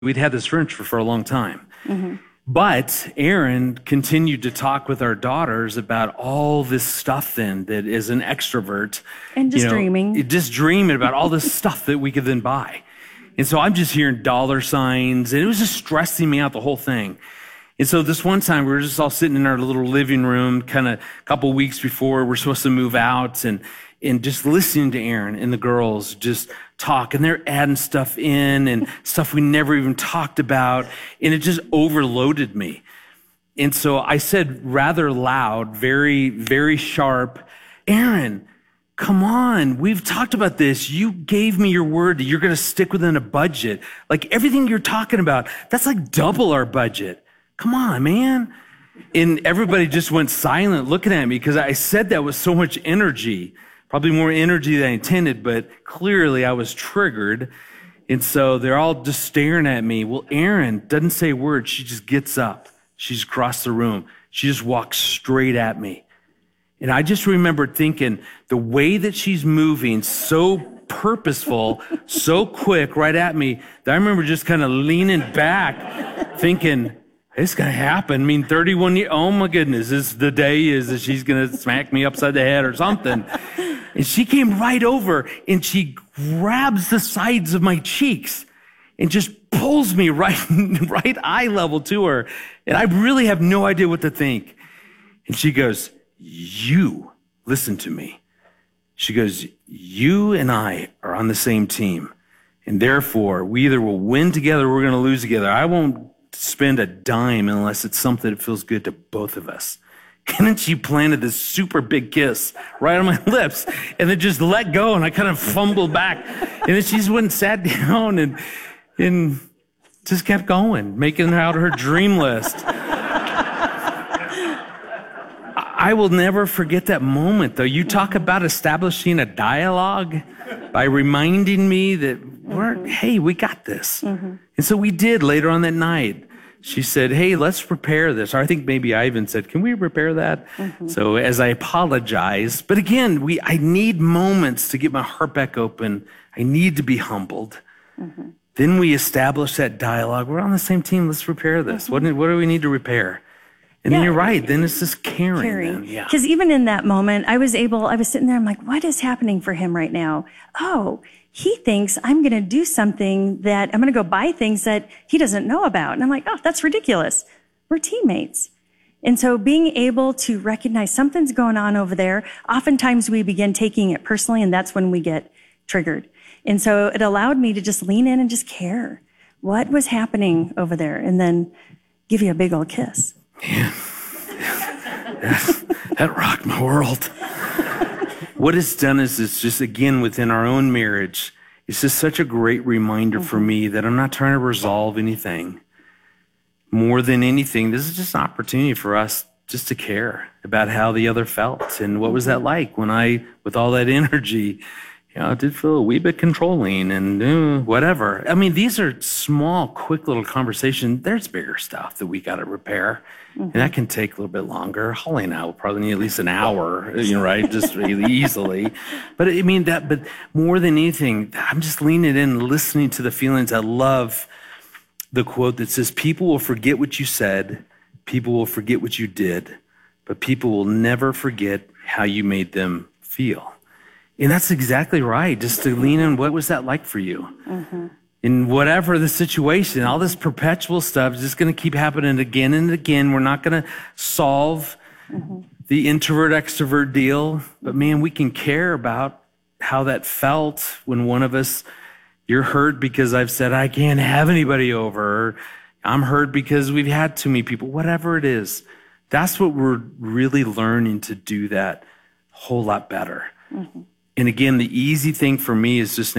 We'd had this furniture for a long time. But Aaron continued to talk with our daughters about all this stuff then that is an extrovert. And just dreaming. Just dreaming about all this stuff that we could then buy. And so I'm just hearing dollar signs, and it was just stressing me out, the whole thing. And so this one time we were just all sitting in our little living room, kind of a couple weeks before we're supposed to move out, and just listening to Aaron and the girls just talk, and they're adding stuff in and stuff we never even talked about, and it just overloaded me. And so I said rather loud, very, very sharp, Aaron, come on, we've talked about this. You gave me your word that you're going to stick within a budget. Like everything you're talking about, that's like double our budget. Come on, man. And everybody just went silent looking at me because I said that with so much energy. Probably more energy than I intended, but clearly I was triggered. And so they're all just staring at me. Well, Erin doesn't say a word. She just gets up. She's across the room. She just walks straight at me. And I just remember thinking the way that she's moving, so purposeful, so quick right at me, that I remember just kind of leaning back thinking, it's going to happen. I mean, 31 years, oh my goodness, the day is that she's going to smack me upside the head or something. And she came right over and she grabs the sides of my cheeks and just pulls me right eye level to her. And I really have no idea what to think. And she goes, you listen to me. She goes, you and I are on the same team. And therefore, we either will win together or we're going to lose together. I won't spend a dime unless it's something that feels good to both of us. And then she planted this super big kiss right on my lips and then just let go. And I kind of fumbled back. And then she just went and sat down and just kept going, making out her dream list. I will never forget that moment, though. You talk about establishing a dialogue by reminding me that hey, we got this. And so we did later on that night. She said, hey, let's prepare this. Or I think maybe I even said, can we prepare that? So as I apologize, but again, I need moments to get my heart back open. I need to be humbled. Then we establish that dialogue. We're on the same team. Let's repair this. What do we need to repair? And then you're right. Then it's just caring. Because even in that moment, I was sitting there, I'm like, what is happening for him right now? Oh, he thinks I'm going to do something that I'm going to go buy things that he doesn't know about. And I'm like, oh, that's ridiculous. We're teammates. And so being able to recognize something's going on over there, oftentimes we begin taking it personally, and that's when we get triggered. And so it allowed me to just lean in and just care. What was happening over there? And then give you a big old kiss. Man, that rocked my world. What it's done is it's just, again, within our own marriage, it's just such a great reminder for me that I'm not trying to resolve anything. More than anything, this is just an opportunity for us just to care about how the other felt and what was that like when I, with all that energy, it did feel a wee bit controlling and whatever. I mean, these are small, quick little conversations. There's bigger stuff that we got to repair. And that can take a little bit longer. Holly and I will probably need at least an hour, right? Just really easily. But I mean, but more than anything, I'm just leaning in and listening to the feelings. I love the quote that says, people will forget what you said, people will forget what you did, but people will never forget how you made them feel. And that's exactly right. Just to lean in, what was that like for you? In whatever the situation, all this perpetual stuff is just going to keep happening again and again. We're not going to solve the introvert-extrovert deal. But man, we can care about how that felt when one of us, you're hurt because I've said, I can't have anybody over. Or I'm hurt because we've had too many people. Whatever it is, that's what we're really learning to do that a whole lot better. And again, the easy thing for me is just